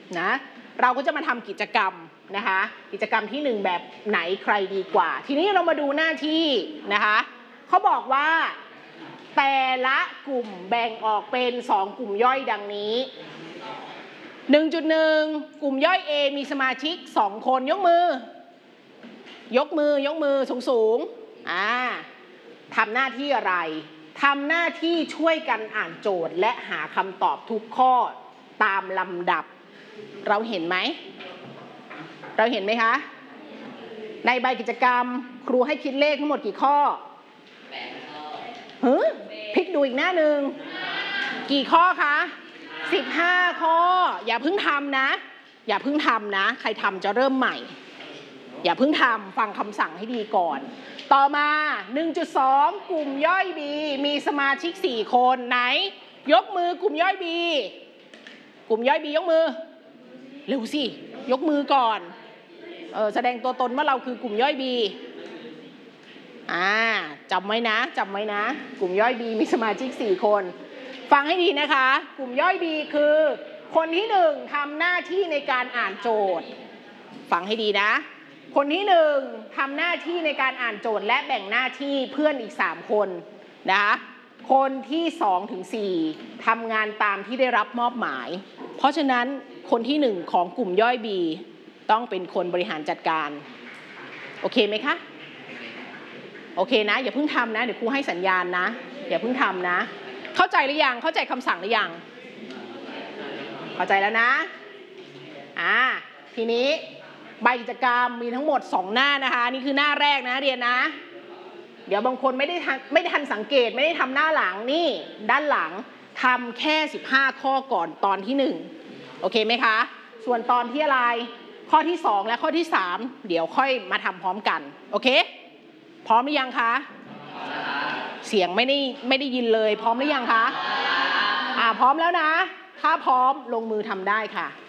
นะเราก็จะมาทำกิจกรรมนะคะกิจกรรมที่1แบบไหนใครดีกว่าทีนี้เรามาดูหน้าที่นะคะเขาบอกว่าแต่ละกลุ่มแบ่งออกเป็น2กลุ่มย่อยดังนี้ 1.1 กลุ่มย่อย A มีสมาชิก2คนยกมือสูงทำหน้าที่อะไรทำหน้าที่ช่วยกันอ่านโจทย์และหาคำตอบทุกข้อตามลำดับเราเห็นไหมคะในใบกิจกรรมครูให้คิดเลขทั้งหมดกี่ข้อพลิกดูอีกหน้าหนึ่งกี่ข้อคะ15ข้ออย่าเพิ่งทำนะใครทำจะเริ่มใหม่อย่าเพิ่งทำฟังคำสั่งให้ดีก่อนต่อมา 1.2 กลุ่มย่อย B มีสมาชิก4คนไหนยกมือกลุ่มย่อย B ยกมือเร็วสิยกมือก่อนแสดงตัวตนว่าเราคือกลุ่มย่อย B จำไว้นะกลุ่มย่อย B มีสมาชิก4คนฟังให้ดีนะคะกลุ่มย่อย B คือคนที่1ทำหน้าที่ในการอ่านโจทย์ฟังให้ดีนะคนที่1ทำหน้าที่ในการอ่านโจทย์และแบ่งหน้าที่เพื่อนอีก3คนนะคะคนที่2ถึง4ทำงานตามที่ได้รับมอบหมายเพราะฉะนั้นคนที่1ของกลุ่มย่อย B ต้องเป็นคนบริหารจัดการโอเคไหมคะโอเคนะอย่าเพิ่งทำนะเดี๋ยวครูให้สัญญาณนะอย่าเพิ่งทำนะเข้าใจหรือยังเข้าใจคำสั่งหรือยังเข้าใจแล้วนะทีนี้ใบกิจกรรมมีทั้งหมด2หน้านะคะนี่คือหน้าแรกนะเรียนนะเดี๋ยวบางคนไม่ได้ทันสังเกตไม่ได้ทำหน้าหลังนี่ด้านหลังทำแค่15ข้อก่อนตอนที่1โอเคไหมคะส่วนตอนที่อะไรข้อที่2และข้อที่3เดี๋ยวค่อยมาทำพร้อมกันโอเคพร้อมหรือยังคะเสียงไม่ได้ยินเลยพร้อมหรือยังคะพร้อมแล้วนะถ้าพร้อมลงมือทำได้ค่ะ